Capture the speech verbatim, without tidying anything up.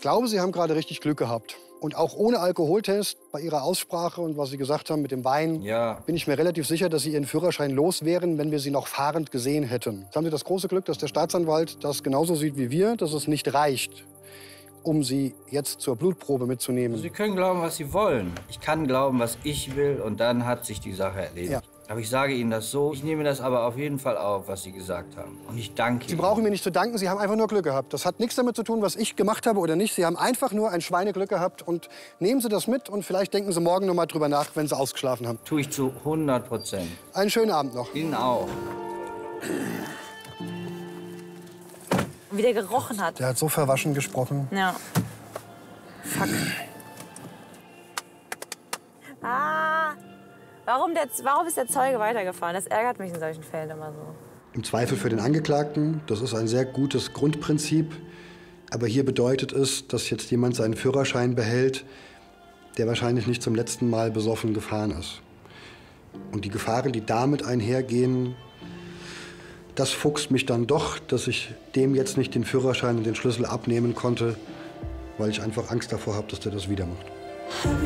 glaube, Sie haben gerade richtig Glück gehabt. Und auch ohne Alkoholtest, bei Ihrer Aussprache und was Sie gesagt haben mit dem Wein, ja. bin ich mir relativ sicher, dass Sie Ihren Führerschein los wären, wenn wir Sie noch fahrend gesehen hätten. Jetzt haben Sie das große Glück, dass der Staatsanwalt das genauso sieht wie wir, dass es nicht reicht, um Sie jetzt zur Blutprobe mitzunehmen. Sie können glauben, was Sie wollen. Ich kann glauben, was ich will, und dann hat sich die Sache erledigt. Ja. Aber ich sage Ihnen das so, ich nehme das aber auf jeden Fall auf, was Sie gesagt haben. Und ich danke Sie Ihnen. brauchen mir nicht zu danken, Sie haben einfach nur Glück gehabt. Das hat nichts damit zu tun, was ich gemacht habe oder nicht. Sie haben einfach nur ein Schweineglück gehabt. Und nehmen Sie das mit und vielleicht denken Sie morgen noch mal drüber nach, wenn Sie ausgeschlafen haben. Tue ich zu hundert Prozent. Einen schönen Abend noch. Ihnen auch. Wie der gerochen hat. Der hat so verwaschen gesprochen. Ja. Fuck. Ah. Warum, der, warum ist der Zeuge weitergefahren? Das ärgert mich in solchen Fällen immer so. Im Zweifel für den Angeklagten, das ist ein sehr gutes Grundprinzip. Aber hier bedeutet es, dass jetzt jemand seinen Führerschein behält, der wahrscheinlich nicht zum letzten Mal besoffen gefahren ist. Und die Gefahren, die damit einhergehen, das fuchst mich dann doch, dass ich dem jetzt nicht den Führerschein und den Schlüssel abnehmen konnte, weil ich einfach Angst davor habe, dass der das wieder macht.